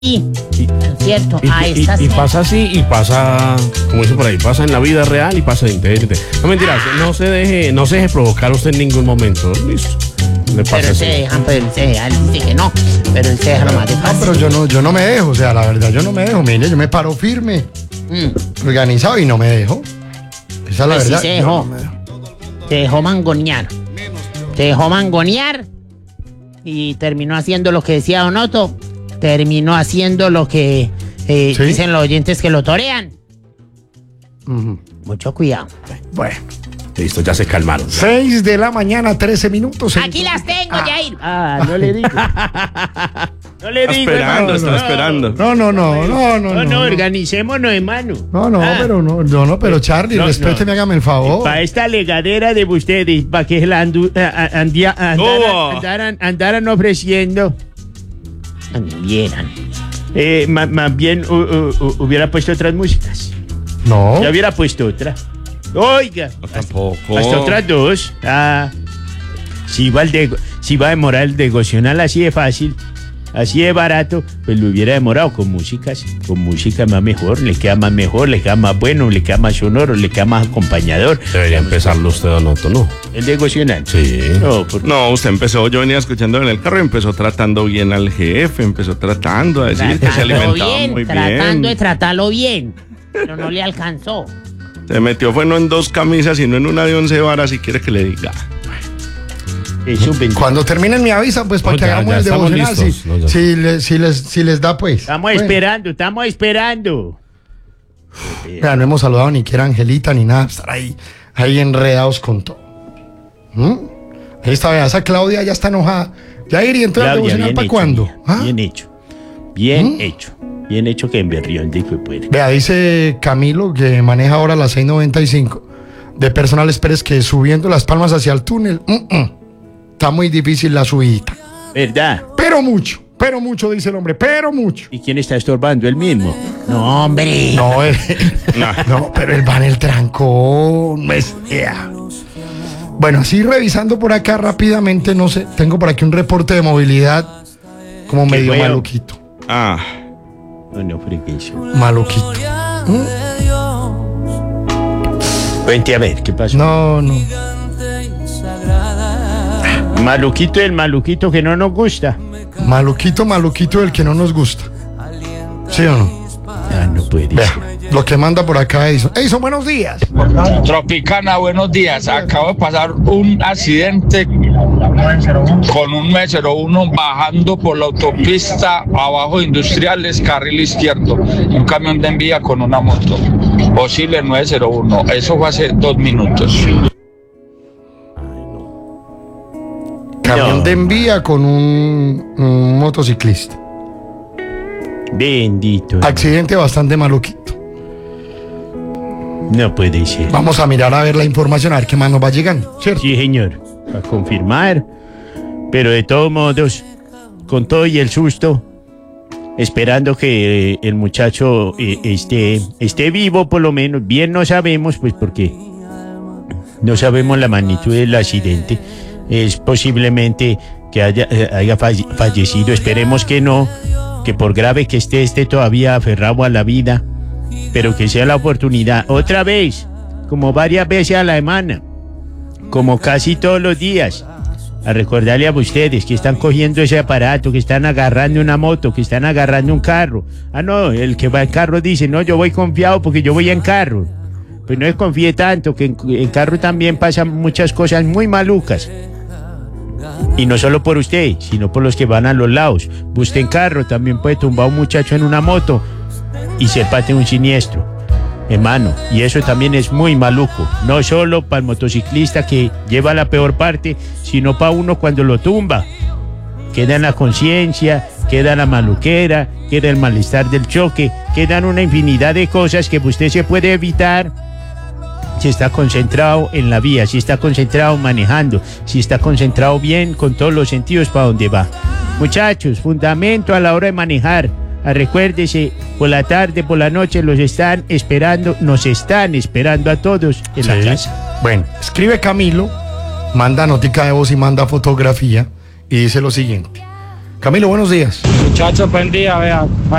¿cierto? Y pasa así, y pasa, como dice por ahí, pasa en la vida real y pasa en internet. No mentiras, no se deje provocar usted en ningún momento. Listo. Le pasa Pero así. él dice que no, pero él se deja lo más de No, fácil. pero yo no me dejo, o sea, la verdad, yo no me dejo. Mire, yo me paro firme, organizado y no me dejo. Esa es la Pues sí verdad. se yo dejó. no me dejo. Se dejó mangonear. Se dejó mangonear y terminó haciendo lo que decía Donoto. Terminó haciendo lo que ¿Sí? dicen los oyentes que lo torean. Ujú. Mucho cuidado. Bueno, Listo, ya se calmaron. 6 de la mañana, 13 minutos. Aquí las tengo, Jair. No le digo. No le digo, Esperando, hermano. está esperando. No, Organicémonos, hermano. No, pero Charlie, No, respéteme, hágame el favor. Para esta legadera de ustedes, para que la andaran ofreciendo. Anduvieran. Más bien hubiera puesto otras músicas. No. Ya hubiera puesto otra. Oiga. Tampoco. Hasta otras dos. Si va a demorar el devocional así de fácil, así de barato, pues lo hubiera demorado con músicas. Con música más mejor, le queda más mejor, le queda más bueno, le queda más sonoro, le queda más acompañador. Debería empezarlo usted, Donoto, ¿no? El devocional. Sí. No, porque No, usted empezó, yo venía escuchando en el carro y empezó tratando bien al jefe, empezó tratando a decir que se alimentaba muy tratando de bien. tratarlo bien, pero no le alcanzó. Se metió fue no en 2 camisas, sino en una de 11 varas, si quiere que le diga. Eso bendito. Cuando terminen me avisan, pues, para No, que ya hagamos el estamos devocional. listos. No, ya. Si les da, pues. Estamos Bueno. estamos esperando. Mira, no hemos saludado ni que era Angelita ni nada. Estar ahí enredados con todo. Ahí está, vea, esa Claudia ya está enojada. Ya iría entonces el Claudia, devocional bien para hecho, cuándo. mía, ¿Ah? Bien hecho. Bien hecho. Bien hecho que en Berrión de pues. Vea, dice Camilo, que maneja ahora la 695 de Personal Express, que subiendo Las Palmas hacia el túnel, está muy difícil la subida. ¿Verdad? Pero mucho, dice el hombre, pero mucho. ¿Y quién está estorbando? ¿El mismo? No, hombre. No, no, pero él va en el trancón. Bueno, así revisando por acá rápidamente, no sé, tengo por aquí un reporte de movilidad como Qué medio feo. maluquito. No, fregueso. Maluquito. Vente a ver, ¿qué pasó? No. Maluquito, el maluquito que no nos gusta. Maluquito del que no nos gusta. ¿Sí o no? No puede Vea, ser. lo que manda por acá Edison. Edison, buenos días. Tropicana, buenos días. Acabo de pasar un accidente con un 901 bajando por la autopista abajo de Industriales, carril izquierdo. Un camión de envía con una moto. Posible 901. Eso fue hace 2 minutos. Camión No. de envía con un motociclista. Bendito. Accidente bastante maluquito. No puede ser. Vamos a mirar a ver la información, a ver qué más nos va llegando, ¿cierto? Sí, señor. A confirmar. Pero de todos modos, con todo y el susto, esperando que el muchacho esté vivo, por lo menos. Bien no sabemos, pues porque no sabemos la magnitud del accidente. Es posiblemente que haya fallecido. Esperemos que no, que por grave que esté todavía aferrado a la vida, pero que sea la oportunidad. Otra vez, como varias veces a la semana, como casi todos los días, a recordarle a ustedes que están cogiendo ese aparato, que están agarrando una moto, que están agarrando un carro. No, el que va en carro dice, no, yo voy confiado porque yo voy en carro. Pues no desconfíe tanto, que en carro también pasan muchas cosas muy malucas. Y no solo por usted, sino por los que van a los lados. Usted en carro también puede tumbar a un muchacho en una moto y se pate un siniestro, hermano. Y eso también es muy maluco. No solo para el motociclista que lleva la peor parte, sino para uno cuando lo tumba. Queda en la conciencia, queda la maluquera, queda el malestar del choque, quedan una infinidad de cosas que usted se puede evitar si está concentrado en la vía, si está concentrado manejando, si está concentrado bien con todos los sentidos para donde va. Muchachos, fundamento a la hora de manejar. Recuérdese, por la tarde, por la noche nos están esperando a todos en la casa. Bueno, escribe Camilo, manda notica de voz y manda fotografía y dice lo siguiente. Camilo, buenos días. Muchachos, buen día, vea.